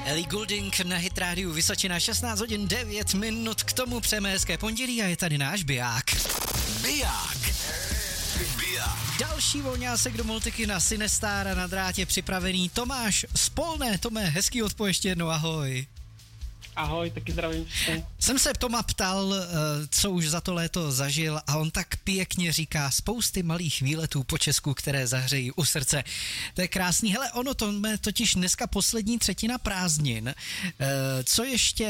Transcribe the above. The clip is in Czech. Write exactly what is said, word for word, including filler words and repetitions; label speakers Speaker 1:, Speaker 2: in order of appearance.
Speaker 1: Ellie Goulding na Hit Rádiu Vysočina, šestnáct hodin devět minut, k tomu přejeme hezké pondělí a je tady náš biják.
Speaker 2: Biják. Biják.
Speaker 1: Další volňásek do Multiky na Sinestára na drátě připravený Tomáš Spolné. Tome, hezký odpověď ještě jednou, ahoj.
Speaker 3: Ahoj, taky zdravím.
Speaker 1: Jsem se Toma ptal, co už za to léto zažil a on tak pěkně říká spousty malých výletů po Česku, které zahřejí u srdce. To je krásný. Hele, ono to totiž dneska poslední třetina prázdnin. Co ještě